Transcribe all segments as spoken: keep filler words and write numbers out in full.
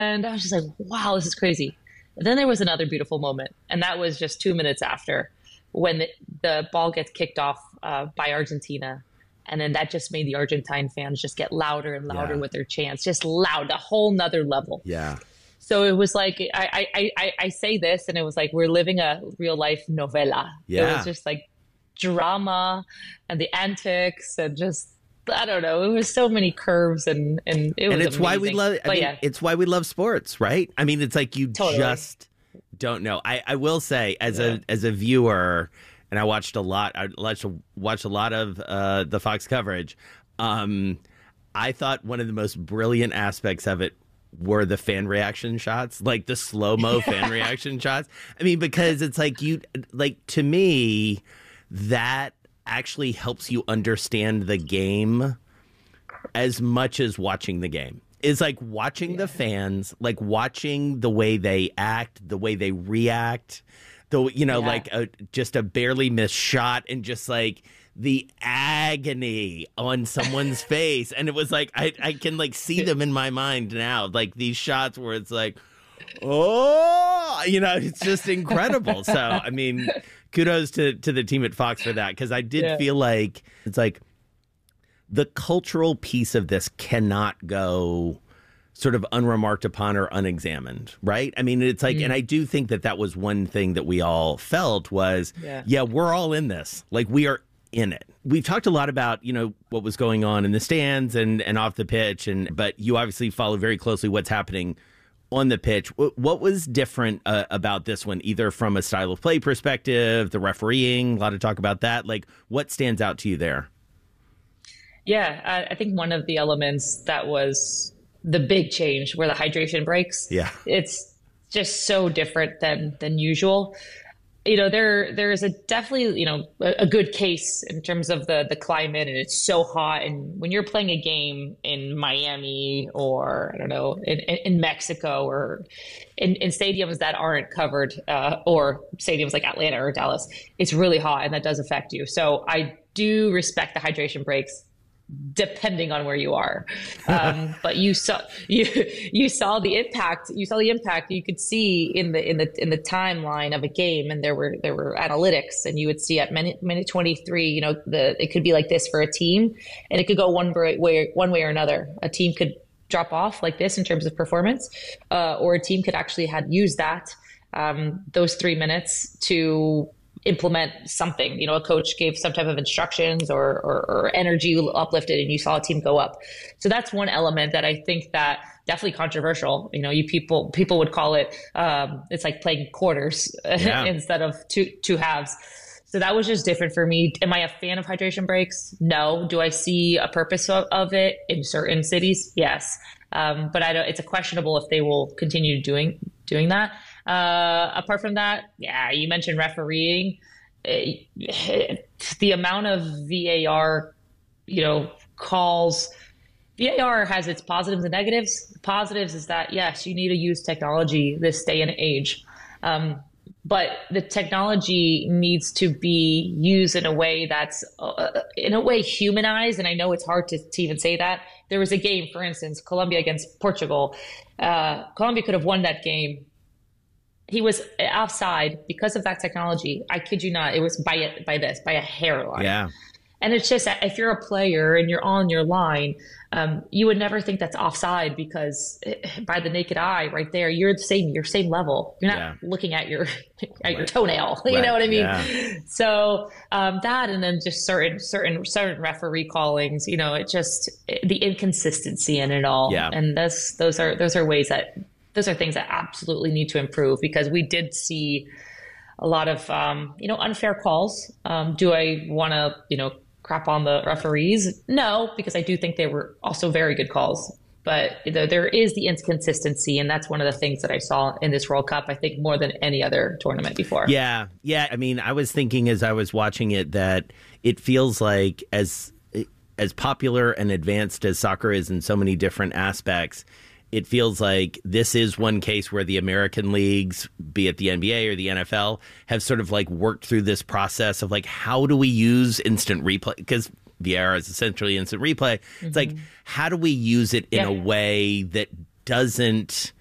And I was just like, wow, this is crazy. And then there was another beautiful moment, and that was just two minutes after when the, the ball gets kicked off uh, by Argentina. And then that just made the Argentine fans just get louder and louder Yeah. with their chants, just loud, a whole nother level. Yeah. So it was like, I, I, I, I say this, and it was like, we're living a real life novela. Yeah. It was just like drama and the antics and just, I don't know. It was so many curves, and, and it was And it's amazing. why we love, I But mean, yeah, it's why we love sports, right? I mean, it's like you Totally. just don't know. I, I will say, as Yeah. a as a viewer, and I watched a lot, I watched, watched a lot of uh, the Fox coverage. Um, I thought one of the most brilliant aspects of it were the fan reaction shots, like the slow-mo fan reaction shots. I mean, because it's like you, like to me, that actually helps you understand the game as much as watching the game. Is like watching the fans, like watching the way they act, the way they react, the you know, Yeah. like a, just a barely missed shot, and just like the agony on someone's face. And it was like I I can like see them in my mind now, like these shots where it's like, oh, you know, it's just incredible. So I mean, kudos to to the team at Fox for that, because I did Yeah. feel like it's like the cultural piece of this cannot go sort of unremarked upon or unexamined, right? I mean, it's like, Mm. and I do think that that was one thing that we all felt was, Yeah. yeah, we're all in this. Like, we are in it. We've talked a lot about, you know, what was going on in the stands and, and off the pitch, and but you obviously follow very closely what's happening on the pitch. What, what was different uh, about this one, either from a style of play perspective, the refereeing, a lot of talk about that. Like, what stands out to you there? Yeah, I, I think one of the elements that was the big change were the hydration breaks. Yeah. It's just so different than than usual. You know, there there is a definitely, you know, a, a good case in terms of the the climate, and it's so hot. And when you're playing a game in Miami or I don't know in, in, in Mexico or in, in stadiums that aren't covered, uh, or stadiums like Atlanta or Dallas, it's really hot, and that does affect you. So I do respect the hydration breaks, depending on where you are. Um, but you saw you you saw the impact. You saw the impact. You could see in the in the in the timeline of a game, and there were there were analytics, and you would see at minute minute twenty-three. You know, the it could be like this for a team, and it could go one way one way or another. A team could drop off like this in terms of performance, uh, or a team could actually had used that um, those three minutes to implement something. You know, a coach gave some type of instructions or, or, or energy uplifted, and you saw a team go up. So that's one element that I think that definitely controversial. You know, you people people would call it um, it's like playing quarters Yeah. instead of two two halves. So that was just different for me. Am I a fan of hydration breaks? No. Do I see a purpose of, of it in certain cities? Yes. Um, but I don't. It's a questionable if they will continue doing doing that. Uh, apart from that, yeah, you mentioned refereeing. Eh, The amount of V A R, you know, calls. V A R has its positives and negatives. Positives is that yes, you need to use technology this day and age, um, but the technology needs to be used in a way that's uh, in a way humanized. And I know it's hard to, to even say that. There was a game, for instance, Colombia against Portugal. Uh, Colombia could have won that game. He was offside because of that technology. I kid you not. It was by a, by this, by a hairline. Yeah. And it's just that if you're a player and you're on your line, um, you would never think that's offside because it, by the naked eye right there, you're the same, you're same level. You're not Yeah. looking at your at your Right. toenail. You Right. know what I mean? Yeah. So um, that, and then just certain certain certain referee callings. You know, it just it, the inconsistency in it all. Yeah. And that's those are those are ways that those are things that absolutely need to improve, because we did see a lot of um, you know unfair calls. Um, do I want to you know crap on the referees? No, because I do think they were also very good calls. But there, there is the inconsistency, and that's one of the things that I saw in this World Cup, I think, more than any other tournament before. Yeah. Yeah. I mean, I was thinking as I was watching it that it feels like as as popular and advanced as soccer is in so many different aspects, it feels like this is one case where the American leagues, be it the N B A or the N F L, have sort of like worked through this process of like, how do we use instant replay? Because V A R is essentially instant replay. Mm-hmm. It's like, how do we use it in yeah. a way that doesn't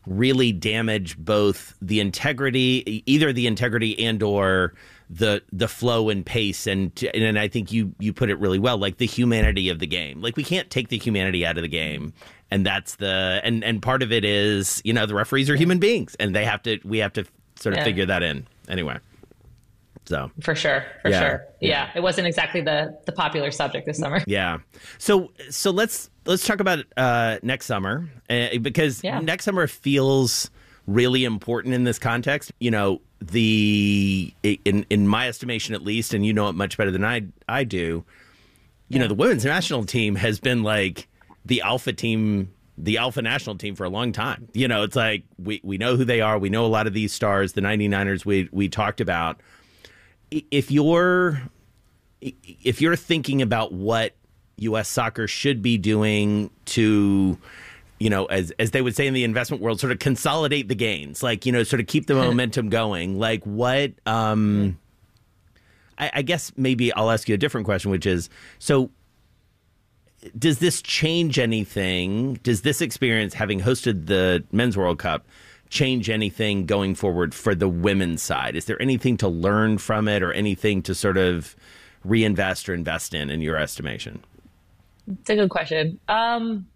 really damage both the integrity, either the integrity and or the the flow and pace. And and I think you you put it really well, like the humanity of the game. Like we can't take the humanity out of the game. And that's the and, and part of it is, you know, the referees are human beings and they have to we have to sort of yeah. figure that in anyway. So for sure, for yeah, sure. Yeah. yeah. It wasn't exactly the, the popular subject this summer. Yeah. So so let's let's talk about uh, next summer uh, because yeah. next summer feels really important in this context. You know, the in in my estimation, at least, and you know it much better than I I do. You yeah. know, the women's national team has been like the alpha team, the alpha national team for a long time. You know, it's like we we know who they are. We know a lot of these stars, the ninety-niners we we talked about. If you're if you're thinking about what U S soccer should be doing to, you know, as as they would say in the investment world, sort of consolidate the gains, like, you know, sort of keep the momentum going, like what, um, I, I guess maybe I'll ask you a different question, which is, so does this change anything? Does this experience, having hosted the Men's World Cup, change anything going forward for the women's side? Is there anything to learn from it or anything to sort of reinvest or invest in, in your estimation? It's a good question. Um,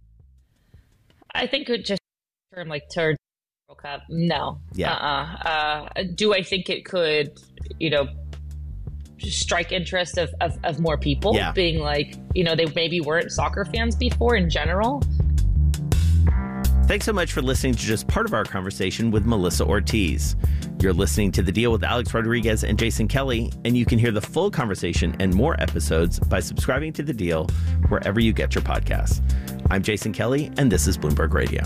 I think it just from like third World Cup, no. Yeah. Uh-uh. Uh, do I think it could, you know, strike interest of, of, of more people yeah. being like, you know, they maybe weren't soccer fans before in general? Thanks so much for listening to just part of our conversation with Melissa Ortiz. You're listening to The Deal with Alex Rodriguez and Jason Kelly, and you can hear the full conversation and more episodes by subscribing to The Deal wherever you get your podcasts. I'm Jason Kelly, and this is Bloomberg Radio.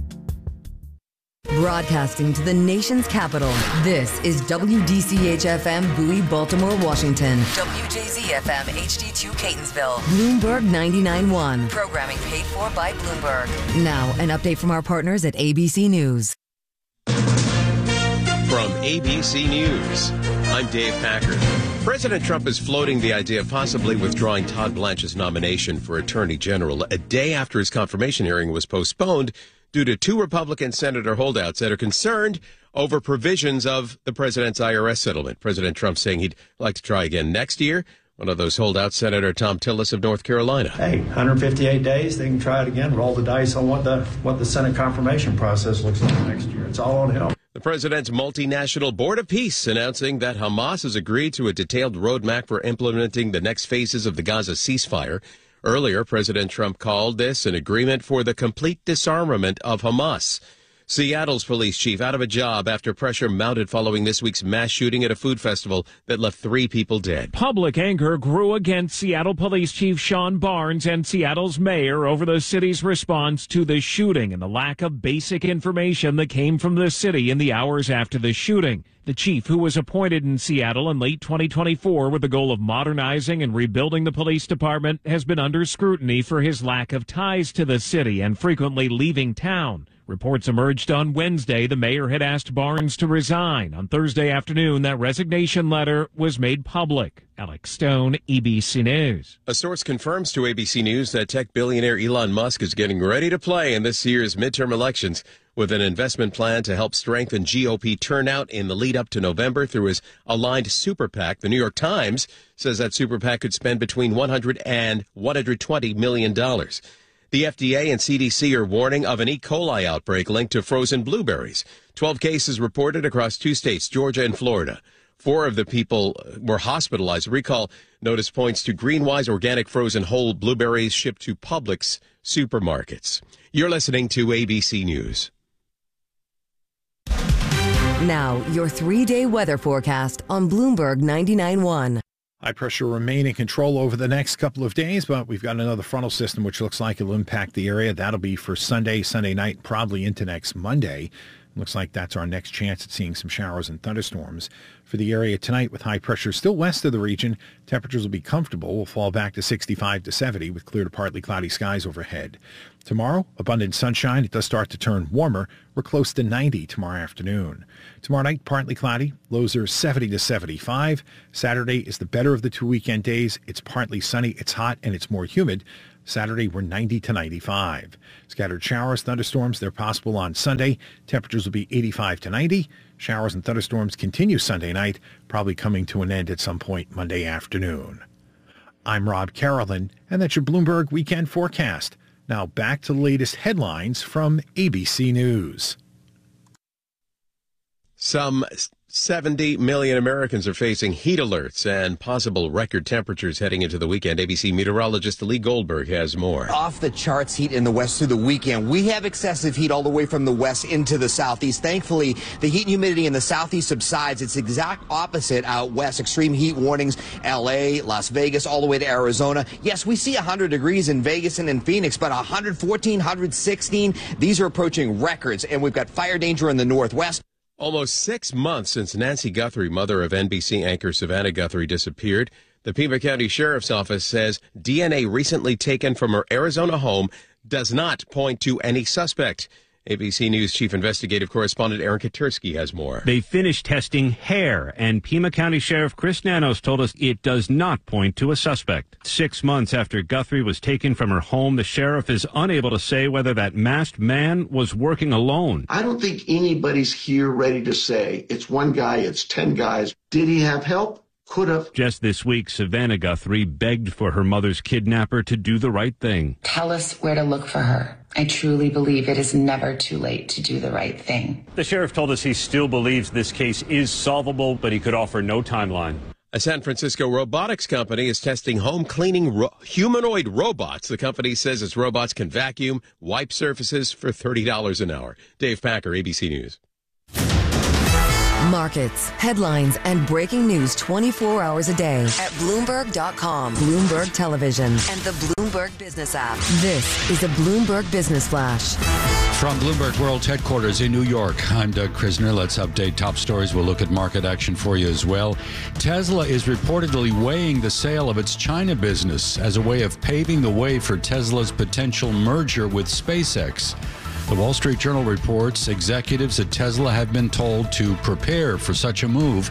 Broadcasting to the nation's capital, this is W D C H F M Bowie, Baltimore, Washington. W J Z F M H D two Catonsville. Bloomberg ninety-nine point one. Programming paid for by Bloomberg. Now, an update from our partners at A B C News. From A B C News, I'm Dave Packard. President Trump is floating the idea of possibly withdrawing Todd Blanche's nomination for Attorney General a day after his confirmation hearing was postponed due to two Republican senator holdouts that are concerned over provisions of the president's I R S settlement. President Trump saying he'd like to try again next year. One of those holdouts, Senator Tom Tillis of North Carolina. Hey, one hundred fifty-eight days, they can try it again, roll the dice on what the what the Senate confirmation process looks like next year. It's all on him. The president's multinational Board of Peace announcing that Hamas has agreed to a detailed roadmap for implementing the next phases of the Gaza ceasefire. Earlier, President Trump called this an agreement for the complete disarmament of Hamas. Seattle's police chief out of a job after pressure mounted following this week's mass shooting at a food festival that left three people dead. Public anger grew against Seattle Police Chief Sean Barnes and Seattle's mayor over the city's response to the shooting and the lack of basic information that came from the city in the hours after the shooting. The chief, who was appointed in Seattle in late twenty twenty-four with the goal of modernizing and rebuilding the police department, has been under scrutiny for his lack of ties to the city and frequently leaving town. Reports emerged on Wednesday the mayor had asked Barnes to resign. On Thursday afternoon, that resignation letter was made public. Alex Stone, A B C News. A source confirms to A B C News that tech billionaire Elon Musk is getting ready to play in this year's midterm elections with an investment plan to help strengthen G O P turnout in the lead up to November through his aligned super PAC. The New York Times says that super PAC could spend between one hundred and one hundred twenty million dollars. The F D A and C D C are warning of an E. coli outbreak linked to frozen blueberries. Twelve cases reported across two states, Georgia and Florida. Four of the people were hospitalized. Recall notice points to Greenwise organic frozen whole blueberries shipped to Publix supermarkets. You're listening to A B C News. Now, your three-day weather forecast on Bloomberg ninety-nine point one. High pressure remain in control over the next couple of days, but we've got another frontal system which looks like it'll impact the area. That'll be for Sunday, Sunday night, probably into next Monday. Looks like that's our next chance at seeing some showers and thunderstorms for the area tonight with high pressure still west of the region. Temperatures will be comfortable. We'll fall back to sixty-five to seventy with clear to partly cloudy skies overhead. Tomorrow, abundant sunshine. It does start to turn warmer. We're close to ninety tomorrow afternoon. Tomorrow night, partly cloudy. Lows are seventy to seventy-five. Saturday is the better of the two weekend days. It's partly sunny, it's hot, and it's more humid. Saturday, we're ninety to ninety-five. Scattered showers, thunderstorms, they're possible on Sunday. Temperatures will be eighty-five to ninety. Showers and thunderstorms continue Sunday night, probably coming to an end at some point Monday afternoon. I'm Rob Carolyn, and that's your Bloomberg Weekend Forecast. Now back to the latest headlines from A B C News. Some seventy million Americans are facing heat alerts and possible record temperatures heading into the weekend. A B C meteorologist Lee Goldberg has more. Off the charts heat in the west through the weekend. We have excessive heat all the way from the west into the southeast. Thankfully, the heat and humidity in the southeast subsides. It's exact opposite out west. Extreme heat warnings, L A, Las Vegas, all the way to Arizona. Yes, we see one hundred degrees in Vegas and in Phoenix, but one fourteen, one sixteen, these are approaching records. And we've got fire danger in the northwest. Almost six months since Nancy Guthrie, mother of N B C anchor Savannah Guthrie, disappeared, the Pima County Sheriff's Office says D N A recently taken from her Arizona home does not point to any suspect. A B C News Chief Investigative Correspondent Aaron Katursky has more. They finished testing hair, and Pima County Sheriff Chris Nanos told us it does not point to a suspect. Six months after Guthrie was taken from her home, the sheriff is unable to say whether that masked man was working alone. I don't think anybody's here ready to say it's one guy, it's ten guys. Did he have help? Could have. Just this week, Savannah Guthrie begged for her mother's kidnapper to do the right thing. Tell us where to look for her. I truly believe it is never too late to do the right thing. The sheriff told us he still believes this case is solvable, but he could offer no timeline. A San Francisco robotics company is testing home cleaning ro- humanoid robots. The company says its robots can vacuum, wipe surfaces for thirty dollars an hour. Dave Packer, A B C News. Markets, headlines, and breaking news twenty-four hours a day at Bloomberg dot com, Bloomberg Television, and the Bloomberg Business app. This is a Bloomberg Business Flash. From Bloomberg World Headquarters in New York, I'm Doug Krisner. Let's update top stories. We'll look at market action for you as well. Tesla is reportedly weighing the sale of its China business as a way of paving the way for Tesla's potential merger with SpaceX. The Wall Street Journal reports executives at Tesla have been told to prepare for such a move.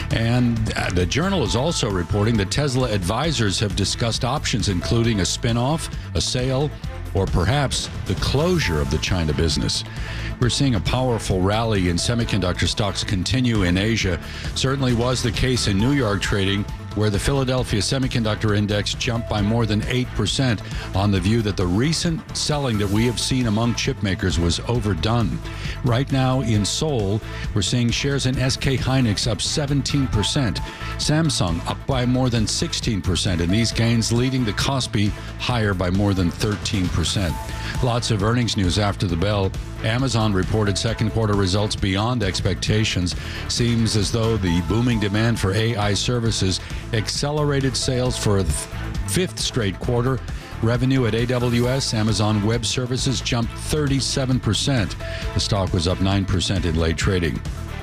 And the Journal is also reporting that Tesla advisors have discussed options, including a spinoff, a sale, or perhaps the closure of the China business. We're seeing a powerful rally in semiconductor stocks continue in Asia. Certainly was the case in New York trading, where the Philadelphia Semiconductor Index jumped by more than eight percent on the view that the recent selling that we have seen among chip makers was overdone. Right now in Seoul, we're seeing shares in S K Hynix up seventeen percent, Samsung up by more than sixteen percent, and these gains leading the Kospi higher by more than thirteen percent. Lots of earnings news after the bell. Amazon reported second quarter results beyond expectations. Seems as though the booming demand for A I services accelerated sales for a fifth straight quarter. Revenue at A W S, Amazon Web Services, jumped thirty-seven percent. The stock was up nine percent in late trading.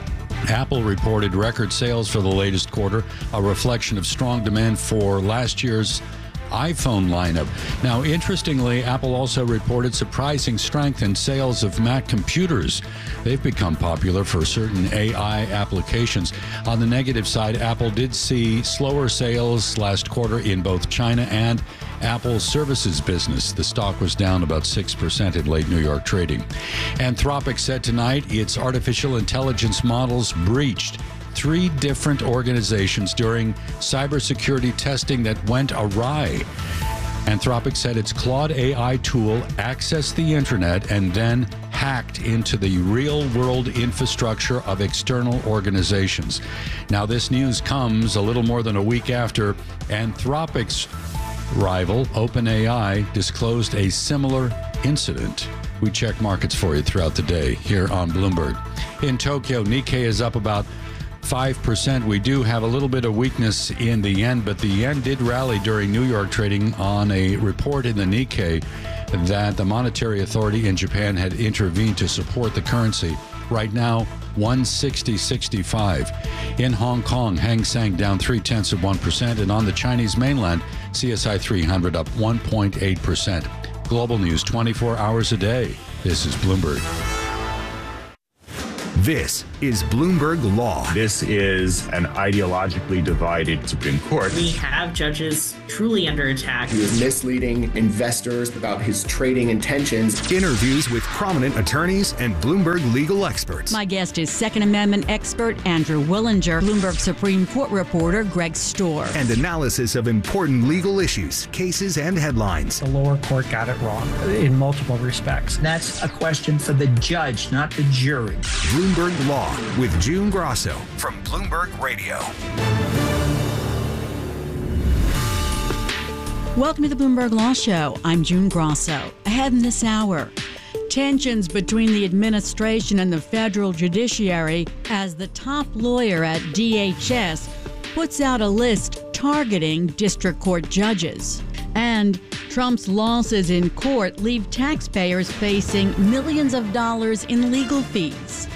Apple reported record sales for the latest quarter, a reflection of strong demand for last year's iPhone lineup. Now, interestingly, Apple also reported surprising strength in sales of Mac computers. They've become popular for certain A I applications. On the negative side, Apple did see slower sales last quarter in both China and Apple's services business. The stock was down about six percent in late New York trading. Anthropic said tonight its artificial intelligence models breached three different organizations during cybersecurity testing that went awry. Anthropic said its Claude A I tool accessed the internet and then hacked into the real-world infrastructure of external organizations. Now, this news comes a little more than a week after Anthropic's rival, OpenAI, disclosed a similar incident. We check markets for you throughout the day here on Bloomberg. In Tokyo, Nikkei is up about five percent. We do have a little bit of weakness in the yen, but the yen did rally during New York trading on a report in the Nikkei that the monetary authority in Japan had intervened to support the currency. Right now, one sixty sixty-five. In Hong Kong, Hang Seng down three-tenths of one percent, and on the Chinese mainland, C S I three hundred up one point eight percent. Global news twenty-four hours a day. This is Bloomberg. This is Bloomberg Law. This is an ideologically divided Supreme Court. We have judges truly under attack. He was misleading investors about his trading intentions. Interviews with prominent attorneys and Bloomberg legal experts. My guest is Second Amendment expert Andrew Willinger, Bloomberg Supreme Court reporter Greg Storr. And analysis of important legal issues, cases, and headlines. The lower court got it wrong in multiple respects. That's a question for the judge, not the jury. Bloomberg Law with June Grosso from Bloomberg Radio. Welcome to the Bloomberg Law Show. I'm June Grosso. Ahead in this hour, tensions between the administration and the federal judiciary as the top lawyer at D H S puts out a list targeting district court judges. And Trump's losses in court leave taxpayers facing millions of dollars in legal fees.